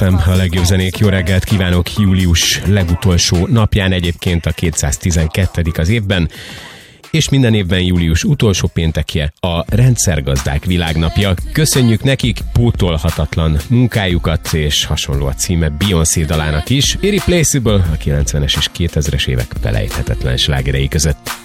FM, a legjobb zenék. Jó reggelt kívánok július legutolsó napján, egyébként a 212. az évben, és minden évben július utolsó péntekje a Rendszergazdák világnapja. Köszönjük nekik pótolhatatlan munkájukat, és hasonló a címe Beyoncé dalának is. Irreplaceable, a 90-es és 2000-es évek felejthetetlen slágerei között.